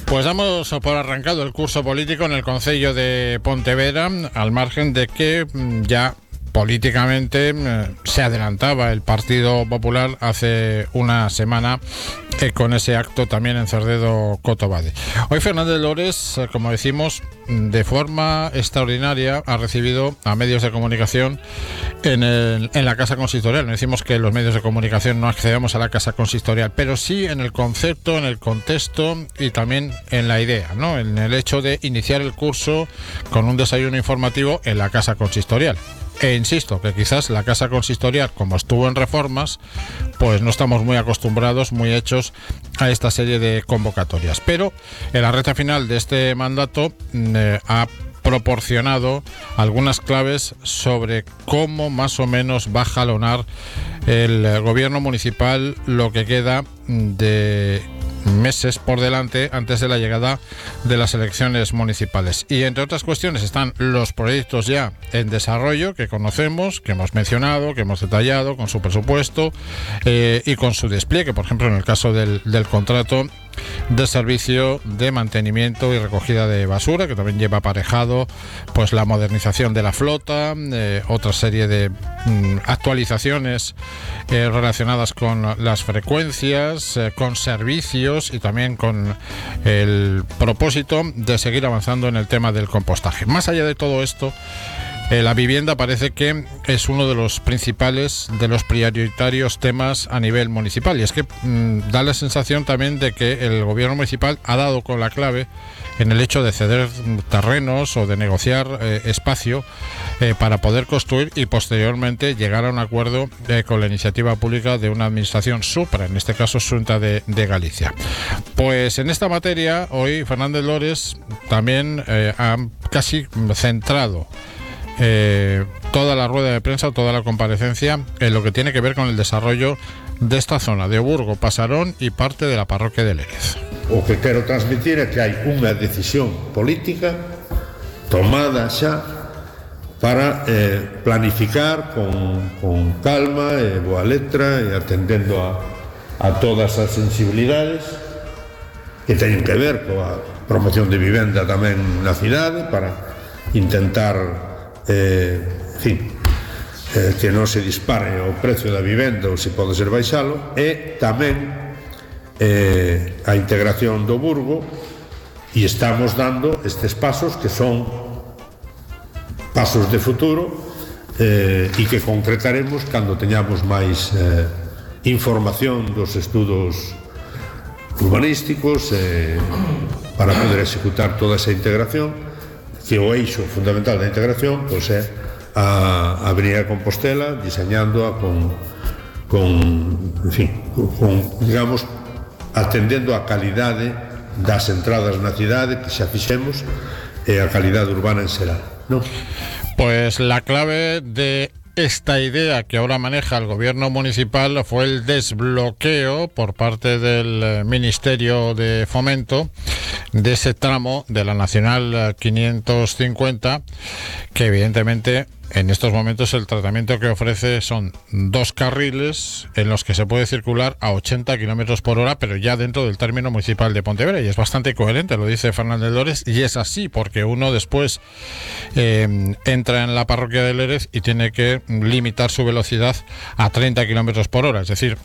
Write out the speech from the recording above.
Pues damos por arrancado el curso político en el Concello de Pontevedra, al margen de que ya políticamente se adelantaba el Partido Popular hace una semana con ese acto también en Cerdedo Cotobade. Hoy Fernández Lores, como decimos, de forma extraordinaria ha recibido a medios de comunicación en la Casa Consistorial. No decimos que los medios de comunicación no accedamos a la Casa Consistorial, pero sí en el concepto, en el contexto y también en la idea, ¿no? En el hecho de iniciar el curso con un desayuno informativo en la Casa Consistorial. E insisto que quizás la Casa Consistorial, como estuvo en reformas, pues no estamos muy acostumbrados, muy hechos a esta serie de convocatorias. Pero en la recta final de este mandato ha proporcionado algunas claves sobre cómo más o menos va a jalonar el gobierno municipal lo que queda de meses por delante antes de la llegada de las elecciones municipales. Y entre otras cuestiones están los proyectos ya en desarrollo que conocemos, que hemos mencionado, que hemos detallado con su presupuesto y con su despliegue. Por ejemplo, en el caso del contrato de servicio de mantenimiento y recogida de basura, que también lleva aparejado pues la modernización de la flota, otra serie de actualizaciones relacionadas con las frecuencias, con servicios y también con el propósito de seguir avanzando en el tema del compostaje. Más allá de todo esto, la vivienda parece que es uno de los principales, de los prioritarios temas a nivel municipal, y es que da la sensación también de que el gobierno municipal ha dado con la clave en el hecho de ceder terrenos o de negociar espacio para poder construir y posteriormente llegar a un acuerdo con la iniciativa pública de una administración supra, en este caso Xunta de Galicia. Pues en esta materia hoy Fernández Lores también ha casi centrado toda la rueda de prensa, toda la comparecencia en lo que tiene que ver con el desarrollo de esta zona de Burgo, Pasarón y parte de la parroquia de Lérez. O que quero transmitir é que hai unha decisión política tomada xa para planificar con calma e boa letra e atendendo a todas as sensibilidades que teñen que ver coa promoción de vivenda tamén na cidade para intentar que non se dispare o precio da vivenda ou se pode ser baixalo, e tamén a integración do Burgo, e estamos dando estes pasos que son pasos de futuro e que concretaremos cando teñamos máis información dos estudos urbanísticos para poder executar toda esa integración, que o eixo fundamental da integración pois é a Avenida Compostela, diseñándoa digamos, atendendo a calidade das entradas na cidade que xa fixemos e a calidade urbana en xeral, non? Pues la clave de esta idea que ahora maneja el gobierno municipal fue el desbloqueo por parte del Ministerio de Fomento de ese tramo de la Nacional 550, que evidentemente en estos momentos el tratamiento que ofrece son 2 carriles en los que se puede circular a 80 kilómetros por hora, pero ya dentro del término municipal de Pontevedra, y es bastante coherente, lo dice Fernández Lores, y es así, porque uno después entra en la parroquia de Lérez y tiene que limitar su velocidad a 30 kilómetros por hora, es decir,